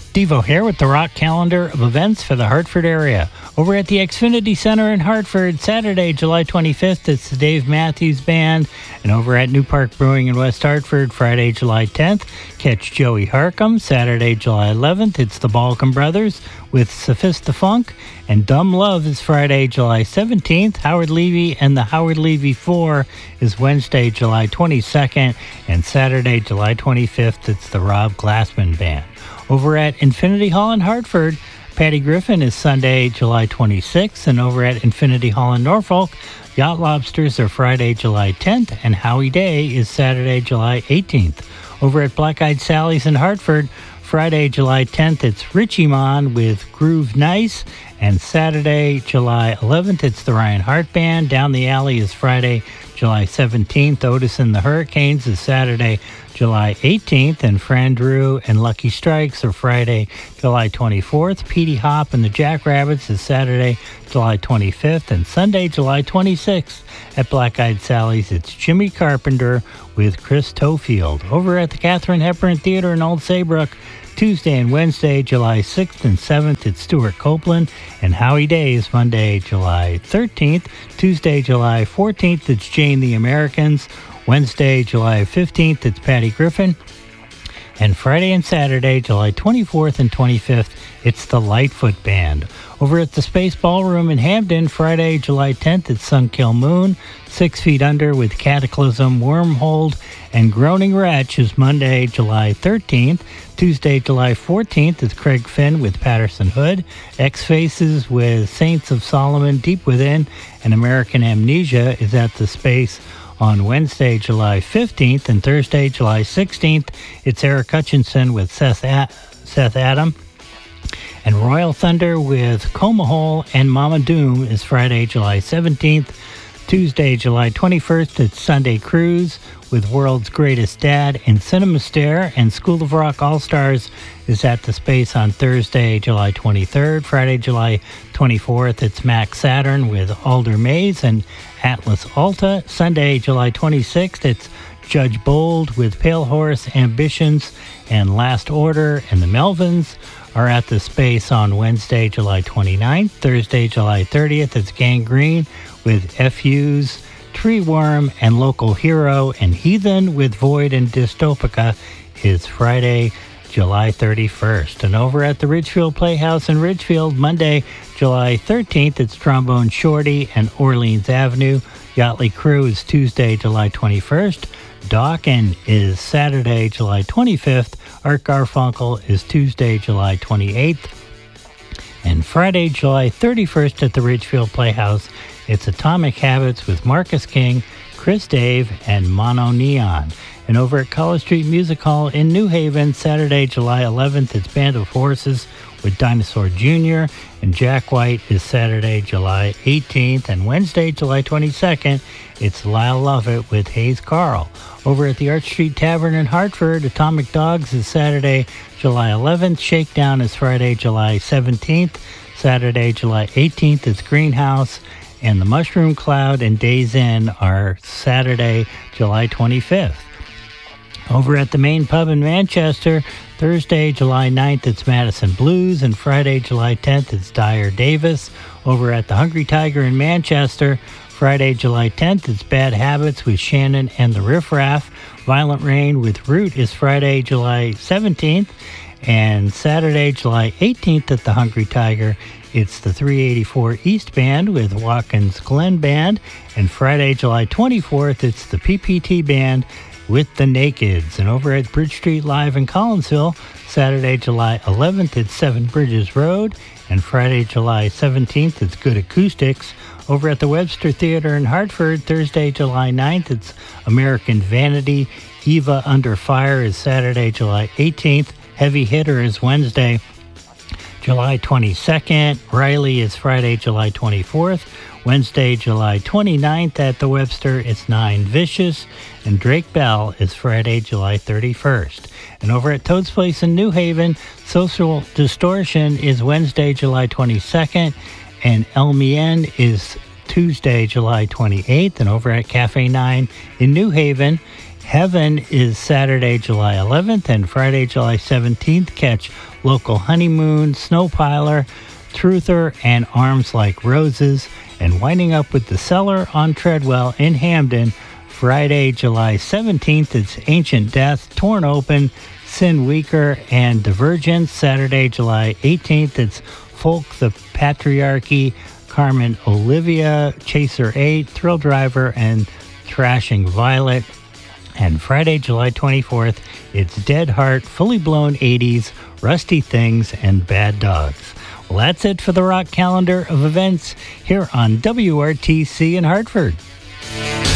Devo here with the rock calendar of events for the Hartford area. Over at the Xfinity Center in Hartford, Saturday, July 25th, it's the Dave Matthews Band. And over at New Park Brewing in West Hartford, Friday, July 10th, catch Joey Harcum. Saturday, July 11th, it's the Balcom Brothers with Sophista Funk. And Dumb Love is Friday, July 17th. Howard Levy and the Howard Levy 4 is Wednesday, July 22nd. And Saturday, July 25th, it's the Rob Glassman Band. Over at Infinity Hall in Hartford, Patty Griffin is Sunday, July 26th. And over at Infinity Hall in Norfolk, Yacht Lobsters are Friday, July 10th. And Howie Day is Saturday, July 18th. Over at Black Eyed Sally's in Hartford, Friday, July 10th, it's Richie Mon with Groove Nice. And Saturday, July 11th, it's the Ryan Hart Band. Down the Alley is Friday, July 17th. Otis and the Hurricanes is Saturday, July 18th. And Fran Drew and Lucky Strikes are Friday, July 24th. Petey Hop and the Jackrabbits is Saturday, July 25th. And Sunday, July 26th at Black Eyed Sally's, it's Jimmy Carpenter with Chris Tofield. Over at the Katharine Hepburn Theater in Old Saybrook, Tuesday and Wednesday, July 6th and 7th, it's Stuart Copeland. And Howie Day is Monday, July 13th. Tuesday, July 14th, it's Jane the Americans. Wednesday, July 15th, it's Patty Griffin. And Friday and Saturday, July 24th and 25th, it's the Lightfoot Band. Over at the Space Ballroom in Hamden, Friday, July 10th, it's Sunkill Moon. 6 Feet Under with Cataclysm, Wormhold, and Groaning Wretch is Monday, July 13th. Tuesday, July 14th, is Craig Finn with Patterson Hood. X-Faces with Saints of Solomon, Deep Within, and American Amnesia is at the Space on Wednesday, July 15th. And Thursday, July 16th, it's Eric Hutchinson with Seth Adam. And Royal Thunder with Coma Hole and Mama Doom is Friday, July 17th. Tuesday, July 21st, it's Sunday Cruise with World's Greatest Dad and Cinema Stare. And School of Rock All-Stars is at the Space on Thursday, July 23rd. Friday, July 24th, it's Max Saturn with Alder Maze and Atlas Alta. Sunday, July 26th, it's Judge Bold with Pale Horse Ambitions and Last Order. And the Melvins are at the Space on Wednesday, July 29th. Thursday, July 30th, it's Gangrene with Fuse, Tree Worm, and Local Hero. And Heathen with Void and Dystopica is Friday, July 31st. And over at the Ridgefield Playhouse in Ridgefield, Monday, July 13th, it's Trombone Shorty and Orleans Avenue. Yachtly Crew is Tuesday, July 21st. Dawkin is Saturday, July 25th. Art Garfunkel is Tuesday, July 28th. And Friday, July 31st at the Ridgefield Playhouse, it's Atomic Habits with Marcus King, Chris Dave, and Mono Neon. And over at College Street Music Hall in New Haven, Saturday, July 11th, it's Band of Horses with Dinosaur Jr. And Jack White is Saturday, July 18th. And Wednesday, July 22nd, it's Lyle Lovett with Hayes Carl. Over at the Arch Street Tavern in Hartford, Atomic Dogs is Saturday, July 11th. Shakedown is Friday, July 17th. Saturday, July 18th, it's Greenhouse. And the Mushroom Cloud and Days Inn are Saturday, July 25th. Over at the Main Pub in Manchester, Thursday, July 9th, it's Madison Blues. And Friday, July 10th, it's Dyer Davis. Over at the Hungry Tiger in Manchester, Friday, July 10th, it's Bad Habits with Shannon and the Riff Raff. Violent Rain with Root is Friday, July 17th. And Saturday, July 18th at the Hungry Tiger, it's the 384 East Band with Watkins Glen Band. And Friday, July 24th, it's the PPT Band with the Nakeds. And over at Bridge Street Live in Collinsville, Saturday, July 11th, it's Seven Bridges Road. And Friday, July 17th, it's Good Acoustics. Over at the Webster Theater in Hartford, Thursday, July 9th, it's American Vanity. Eva Under Fire is Saturday, July 18th. Heavy Hitter is Wednesday, July 22nd. Riley is Friday, July 24th. Wednesday, July 29th at the Webster, it's Nine Vicious. And Drake Bell is Friday, July 31st. And over at Toad's Place in New Haven, Social Distortion is Wednesday, July 22nd. And El Mien is Tuesday, July 28th. And over at Cafe 9 in New Haven, Heaven is Saturday, July 11th, and Friday, July 17th. Catch Local Honeymoon, Snowpiler, Truther, and Arms Like Roses. And winding up with The Cellar on Treadwell in Hamden, Friday, July 17th. It's Ancient Death, Torn Open, Sin Weaker, and Divergence. Saturday, July 18th. It's Folk the Patriarchy, Carmen Olivia, Chaser 8, Thrill Driver, and Thrashing Violet. And Friday, July 24th, it's Dead Heart, Fully Blown 80s, Rusty Things, and Bad Dogs. Well, that's it for the rock calendar of events here on WRTC in Hartford.